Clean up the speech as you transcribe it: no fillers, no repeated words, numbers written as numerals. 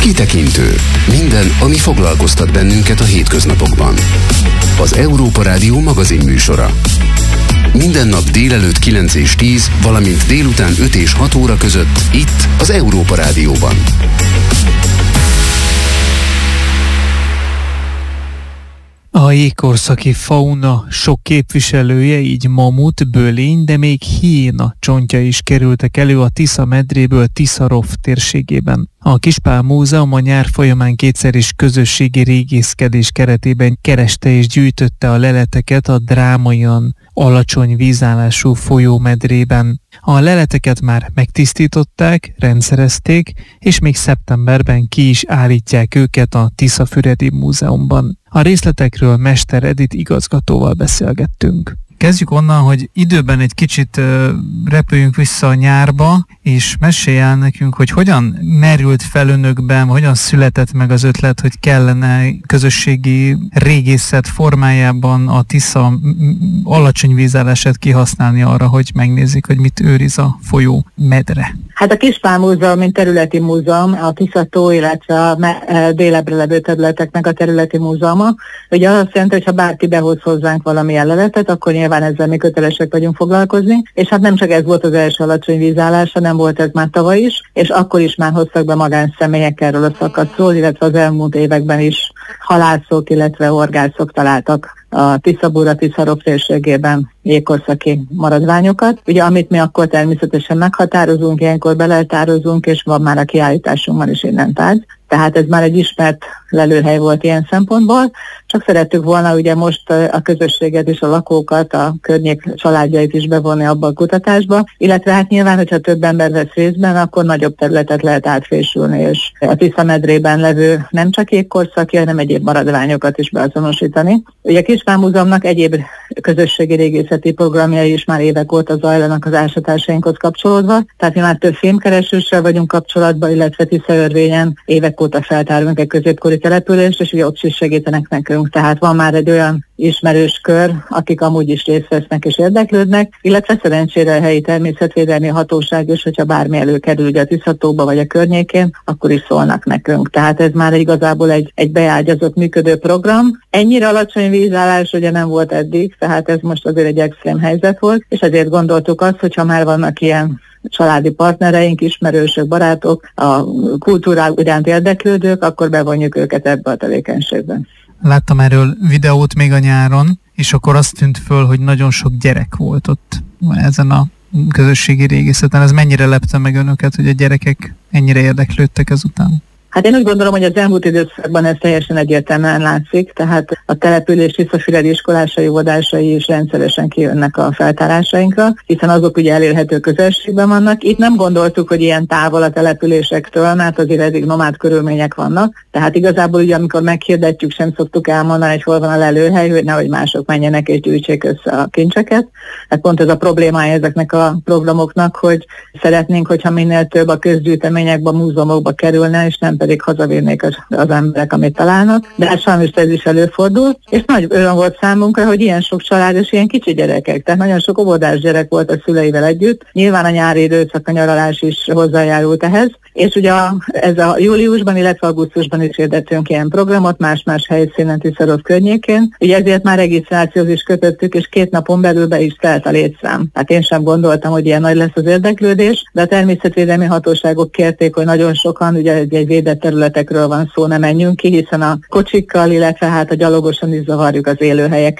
Kitekintő. Minden, ami foglalkoztat bennünket a hétköznapokban. Az Európa Rádió magazinműsora. Minden nap délelőtt 9 és 10, valamint délután 5 és 6 óra között itt az Európa Rádióban. A jégkorszaki fauna sok képviselője, így mamut, bölény, de még hiéna csontja is kerültek elő a Tisza medréből Tiszarov térségében. A Kispál Múzeum a nyár folyamán kétszer is közösségi régészkedés keretében kereste és gyűjtötte a leleteket a drámaian alacsony vízállású folyómedrében. A leleteket már megtisztították, rendszerezték, és még szeptemberben ki is állítják őket a Tiszafüredi Múzeumban. A részletekről Mester Edith igazgatóval beszélgettünk. Kezdjük onnan, hogy időben egy kicsit repüljünk vissza a nyárba, és mesélj el nekünk, hogy hogyan merült fel önökben, hogyan született meg az ötlet, hogy kellene közösségi régészet formájában a Tisza alacsony vízállását kihasználni arra, hogy megnézzük, hogy mit őriz a folyó medre. Hát a Kispál Múzeum, mint területi múzeum, a Tiszató, illetve a délebbre levő területeknek a területi múzeuma. Ugye azt jelenti, hogy ha bárki behoz hozzánk valamilyen leletet, akkor nyilván ezzel mi kötelesek vagyunk foglalkozni, és hát nem csak ez volt az első alacsony vízállás, hanem volt ez már tavaly is, és akkor is már hoztak be magánszemélyek erről a szakaszról, illetve az elmúlt években is halászok, illetve horgászok találtak a Tiszabúra, Tiszarov térségében jégkorszaki maradványokat. Ugye amit mi akkor természetesen meghatározunk, ilyenkor beleltározunk, és van már a kiállításunkban is innen tárgy. Tehát ez már egy ismert lelőhely volt ilyen szempontból, csak szerettük volna ugye most a közösséget és a lakókat, a környék családjait is bevonni abba a kutatásba, illetve hát nyilván, hogyha több ember vesz részben, akkor nagyobb területet lehet átfésülni, és a Tisza medrében levő nem csak jégkorszaki, hanem egyéb maradványokat is beazonosítani. Ugye a Kispál Múzeumnak egyéb közösségi régészeti programjai is már évek óta zajlanak az ásatásainkhoz kapcsolódva, tehát mi már több filmkeresőssel vagyunk kapcsolatban, illetve Tiszaörvényen évek óta feltárunk egy középkori települést, és ugye ott is segítenek nekünk. Tehát van már egy olyan ismerős kör, akik amúgy is részt vesznek és érdeklődnek, illetve szerencsére a helyi természetvédelmi hatóság is, hogyha bármi előkerül ugye a Tiszatóba vagy a környékén, akkor is szólnak nekünk. Tehát ez már igazából egy beágyazott működő program. Ennyire alacsony vízállás ugye nem volt eddig, tehát ez most azért egy extrém helyzet volt, és ezért gondoltuk azt, hogyha már vannak ilyen családi partnereink, ismerősök, barátok, a kultúrák iránt érdeklődők, akkor bevonjuk őket ebbe a tevékenységben. Láttam erről videót még a nyáron, és akkor azt tűnt föl, hogy nagyon sok gyerek volt ott ezen a közösségi régészeten. Ez mennyire lepte meg önöket, hogy a gyerekek ennyire érdeklődtek ezután? Hát én úgy gondolom, hogy az elmúlt időszakban ez teljesen egyértelműen látszik, tehát a település tiszafüredi iskolásai, óvodásai is rendszeresen kijönnek a feltárásainkra, hiszen azok ugye elérhető közelségben vannak. Itt nem gondoltuk, hogy ilyen távol a településektől, mert azért eddig nomád körülmények vannak, tehát igazából ugye amikor meghirdetjük, sem szoktuk elmondani, hogy hol van a lelőhely, hogy nehogy mások menjenek és gyűjtsék össze a kincseket. Hát pont ez a problémája ezeknek a programoknak, hogy szeretnénk, hogyha minél több a közgyűjteményekbe, a múzeumokba kerülne, és nem pedig hazavinnék az emberek, amit találnak, de hát sajnos ez is előfordul, és nagy öröm volt számunkra, hogy ilyen sok család és ilyen kicsi gyerekek, tehát nagyon sok óvodás gyerek volt a szüleivel együtt, nyilván a nyári időszak, a nyaralás is hozzájárult ehhez, és ugye ez a júliusban, illetve augusztusban is hirdettünk ilyen programot, más-más helyszínen Tiszarov környékén, ugye ezért már regisztrációhoz is kötöttük, és 2 napon belül be is telt a létszám. Hát én sem gondoltam, hogy ilyen nagy lesz az érdeklődés, de a természetvédelmi hatóságok kérték, hogy nagyon sokan, ugye egy védett területekről van szó, ne menjünk ki, hiszen a kocsikkal, illetve hát a gyalogosan is zavarjuk az élőhelyeket.